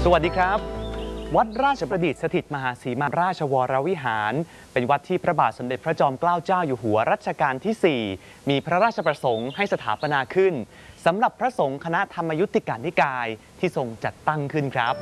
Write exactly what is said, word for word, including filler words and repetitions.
สวัสดีครับวัดราชประดิษฐ์สถิตมหาสีมาราชวรวิหารเป็นวัดที่พระบาทสมเด็จพระจอมเกล้าเจ้าอยู่หัวรัชกาลที่ สี่ มีพระราชประสงค์ให้สถาปนาขึ้นสำหรับพระสงฆ์คณะธรรมยุติกานิกายที่ทรงจัดตั้งขึ้นครับ